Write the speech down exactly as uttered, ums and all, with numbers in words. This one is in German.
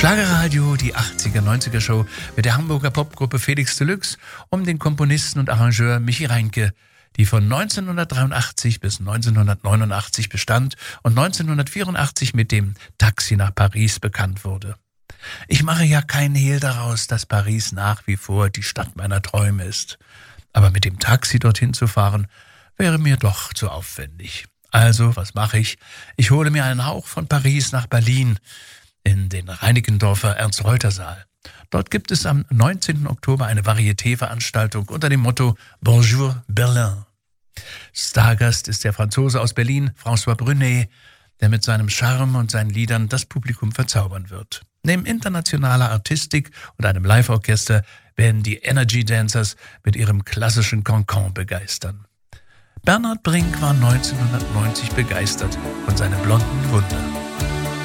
Schlagerradio, die achtziger, neunziger Show mit der Hamburger Popgruppe Felix Deluxe um den Komponisten und Arrangeur Michi Reincke, die von neunzehnhundertdreiundachtzig bis neunzehnhundertneunundachtzig bestand und neunzehnhundertvierundachtzig mit dem Taxi nach Paris bekannt wurde. Ich mache ja keinen Hehl daraus, dass Paris nach wie vor die Stadt meiner Träume ist. Aber mit dem Taxi dorthin zu fahren, wäre mir doch zu aufwendig. Also, was mache ich? Ich hole mir einen Hauch von Paris nach Berlin in den Reinickendorfer Ernst-Reuter-Saal. Dort gibt es am neunzehnten Oktober eine Varieté-Veranstaltung unter dem Motto Bonjour Berlin. Stargast ist der Franzose aus Berlin, François Brunet, der mit seinem Charme und seinen Liedern das Publikum verzaubern wird. Neben internationaler Artistik und einem Live-Orchester werden die Energy Dancers mit ihrem klassischen Cancan begeistern. Bernhard Brink war neunzehnhundertneunzig begeistert von seinem blonden Wunder.